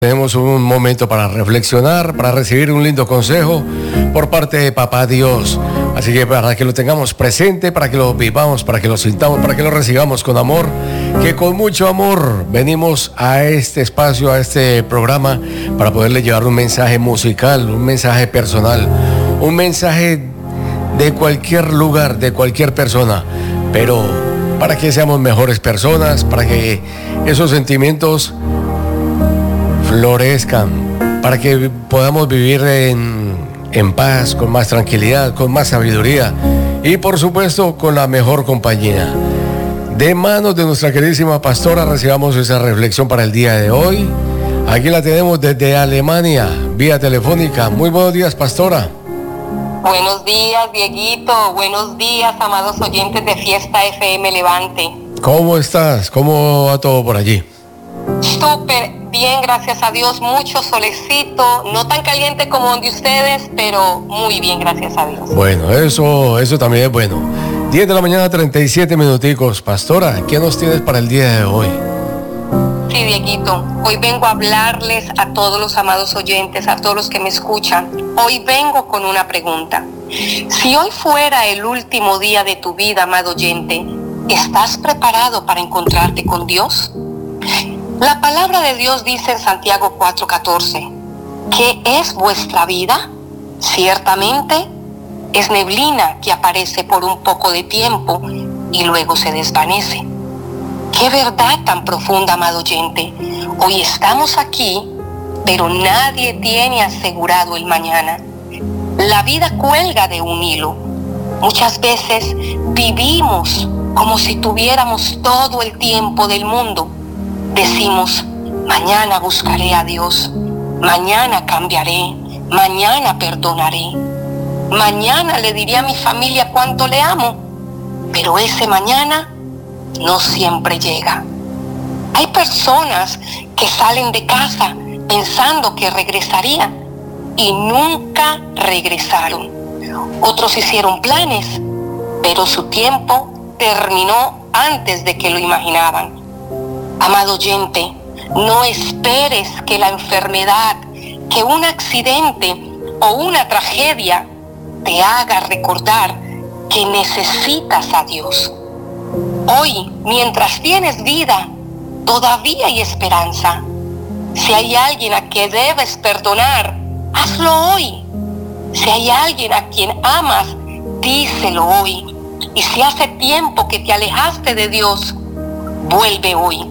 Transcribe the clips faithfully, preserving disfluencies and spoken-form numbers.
Tenemos un momento para reflexionar, para recibir un lindo consejo por parte de Papá Dios. Así que para que lo tengamos presente, para que lo vivamos, para que lo sintamos, para que lo recibamos con amor, que con mucho amor venimos a este espacio, a este programa, para poderle llevar un mensaje musical, un mensaje personal, un mensaje de cualquier lugar, de cualquier persona, pero para que seamos mejores personas, para que esos sentimientos florezcan, para que podamos vivir en, en paz, con más tranquilidad, con más sabiduría y por supuesto con la mejor compañía. De manos de nuestra queridísima pastora recibamos esa reflexión para el día de hoy. Aquí la tenemos desde Alemania, vía telefónica. Muy buenos días, pastora. Buenos días, Dieguito. Buenos días, amados oyentes de Fiesta F M Levante. ¿Cómo estás? ¿Cómo va todo por allí? Súper bien, gracias a Dios. Mucho solecito, no tan caliente como donde ustedes, pero muy bien, gracias a Dios. Bueno, eso, eso también es bueno. diez de la mañana, treinta y siete minuticos. Pastora, ¿qué nos tienes para el día de hoy? Sí, Dieguito, hoy vengo a hablarles a todos los amados oyentes, a todos los que me escuchan. Hoy vengo con una pregunta. Si hoy fuera el último día de tu vida, amado oyente, ¿estás preparado para encontrarte con Dios? La palabra de Dios dice en Santiago cuatro catorce, ¿qué es vuestra vida? Ciertamente es neblina que aparece por un poco de tiempo y luego se desvanece. ¡Qué verdad tan profunda, amado oyente! Hoy estamos aquí, pero nadie tiene asegurado el mañana. La vida cuelga de un hilo. Muchas veces vivimos como si tuviéramos todo el tiempo del mundo. Decimos, mañana buscaré a Dios, mañana cambiaré, mañana perdonaré, mañana le diré a mi familia cuánto le amo, pero ese mañana no siempre llega. Hay personas que salen de casa pensando que regresarían y nunca regresaron. Otros hicieron planes, pero su tiempo terminó antes de que lo imaginaban. Amado oyente, no esperes que la enfermedad, que un accidente o una tragedia te haga recordar que necesitas a Dios. Hoy, mientras tienes vida, todavía hay esperanza. Si hay alguien a quien debes perdonar, hazlo hoy. Si hay alguien a quien amas, díselo hoy. Y si hace tiempo que te alejaste de Dios, vuelve hoy.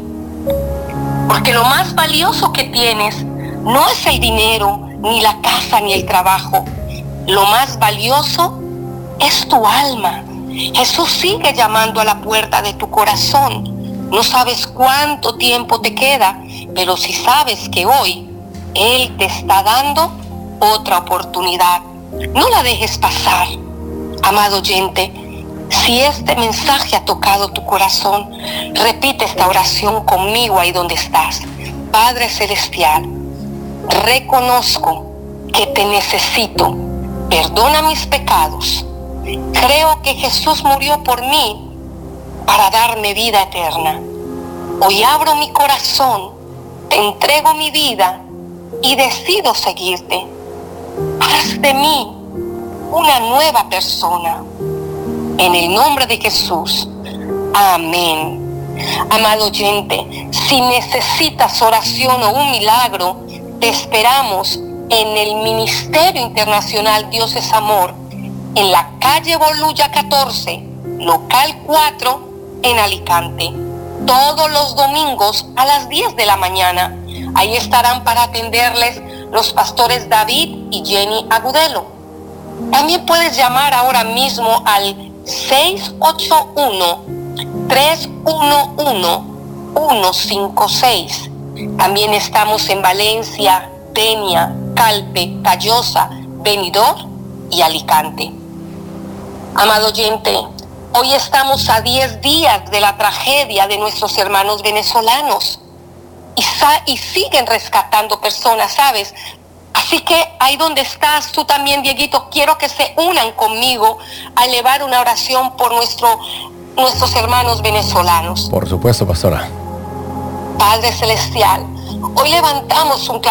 Porque lo más valioso que tienes no es el dinero, ni la casa, ni el trabajo. Lo más valioso es tu alma. Jesús sigue llamando a la puerta de tu corazón. No sabes cuánto tiempo te queda, pero si sabes que hoy Él te está dando otra oportunidad, no la dejes pasar. Amado oyente, si este mensaje ha tocado tu corazón, repite esta oración conmigo ahí donde estás. Padre Celestial, reconozco que te necesito. Perdona mis pecados. Creo que Jesús murió por mí para darme vida eterna. Hoy abro mi corazón, te entrego mi vida y decido seguirte. Haz de mí una nueva persona. En el nombre de Jesús. Amén. Amado oyente, si necesitas oración o un milagro, te esperamos en el Ministerio Internacional Dios es Amor, en la calle Bolulla catorce, local cuatro, en Alicante. Todos los domingos a las diez de la mañana. Ahí estarán para atenderles los pastores David y Jenny Agudelo. También puedes llamar ahora mismo al seis ocho uno, tres uno uno, uno cinco seis. También estamos en Valencia, Denia, Calpe, Callosa, Benidorm y Alicante. Amado oyente, hoy estamos a diez días de la tragedia de nuestros hermanos venezolanos y, sa- y siguen rescatando personas, ¿sabes? Así que ahí donde estás, tú también, Dieguito, quiero que se unan conmigo a elevar una oración por nuestro, nuestros hermanos venezolanos. Por supuesto, pastora. Padre Celestial, Hoy levantamos un